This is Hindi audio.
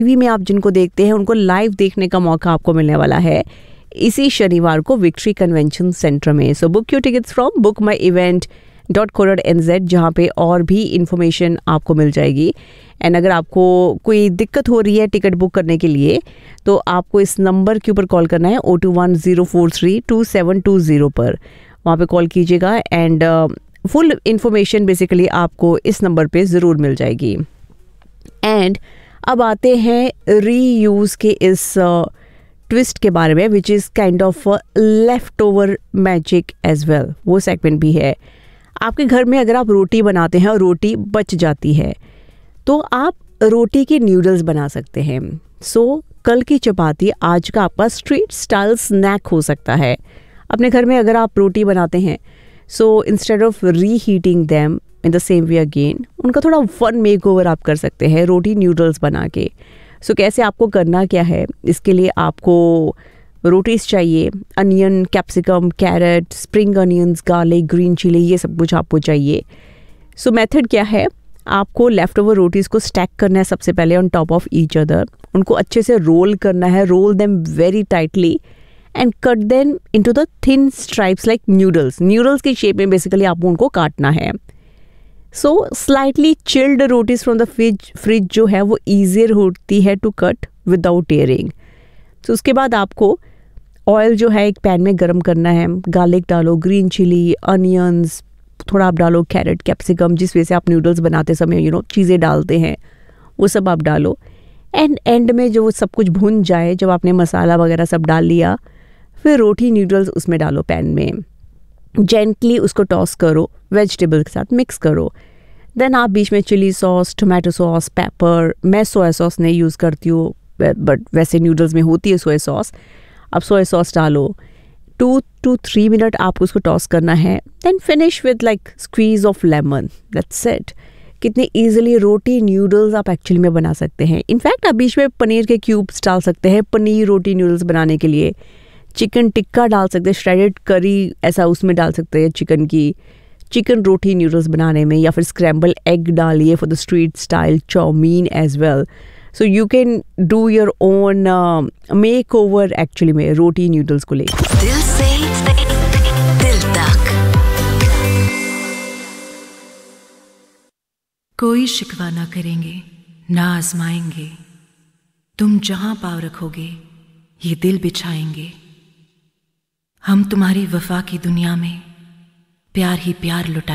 टीवी में आप जिनको देखते हैं उनको लाइव देखने का मौका आपको मिलने वाला है इसी शनिवार को विक्ट्री कन्वेंशन सेंटर में। So book your tickets from bookmyevent.co.nz, जहाँ पे और भी इंफॉर्मेशन आपको मिल जाएगी। एंड अगर आपको कोई दिक्कत हो रही है टिकट बुक करने के लिए तो आपको इस नंबर के ऊपर कॉल करना है 021-043-2720 पर। वहाँ पे कॉल कीजिएगा एंड फुल इंफॉर्मेशन बेसिकली आपको इस नंबर पे ज़रूर मिल जाएगी। एंड अब आते हैं रीयूज़ के इस ट्विस्ट के बारे में, which is kind of left over magic as well. वो सेगमेंट भी है। आपके घर में अगर आप रोटी बनाते हैं और रोटी बच जाती है तो आप रोटी के नूडल्स बना सकते हैं। सो कल की चपाती आज का आपका स्ट्रीट स्टाइल स्नैक हो सकता है। अपने घर में अगर आप रोटी बनाते हैं so instead of reheating them in the same way again, उनका थोड़ा फन मेक ओवर आप कर सकते हैं रोटी नूडल्स बना के। सो कैसे आपको करना क्या है, इसके लिए आपको रोटीज़ चाहिए, onion, capsicum, carat, spring onions, garlic, green chilli, ये सब कुछ आपको चाहिए। सो मेथड क्या है, आपको लेफ्ट ओवर रोटीज़ को स्टैक करना है सबसे पहले on top of each other. उनको अच्छे से रोल करना है, role them very tightly and cut them into the thin stripes like noodles की शेप में बेसिकली आपको उनको काटना है। सो slightly chilled rotis from the fridge जो है वो ईजियर होती है टू कट विदाउट टेयरिंग। तो उसके बाद आपको ऑयल जो है एक पैन में गर्म करना है, गार्लिक डालो, ग्रीन चिली, अनियंस, थोड़ा आप डालो कैरेट, कैप्सिकम, जिस वजह से आप नूडल्स बनाते समय चीज़ें डालते हैं वो सब आप डालो। एंड में जो सब कुछ भुन जाए, जब आपने मसाला वगैरह सब डाल लिया, फिर रोटी नूडल्स उसमें डालो पैन में, जेंटली उसको टॉस करो, वेजिटेबल के साथ मिक्स करो। देन आप बीच में chilli sauce, tomato sauce, paper, मैं सोया सॉस नहीं यूज़ करती हूँ बट वैसे नूडल्स में होती है सोया सॉस, आप सोया सॉस डालो। 2 to 3 मिनट आपको उसको टॉस करना है। Then finish with like squeeze of lemon, that's it. कितने ईजिली रोटी नूडल्स आप एक्चुअली में बना सकते हैं। इनफैक्ट आप बीच में पनीर के क्यूब्स डाल सकते हैं पनीर रोटी नूडल्स बनाने के लिए, चिकन टिक्का डाल सकते हैं, श्रेडेड करी ऐसा उसमें डाल सकते हैं चिकन रोटी नूडल्स बनाने में, या फिर स्क्रैम्बल एग डालिए for the street style chowmein as well. So you can do your own make over actually में रोटी नूडल्स को लेकर। दिल से दिल तक। कोई शिकवा ना करेंगे, ना आजमाएंगे, तुम जहां पाँव रखोगे ये दिल बिछाएंगे। हम तुम्हारी वफा की दुनिया में प्यार ही प्यार लुटाएंगे।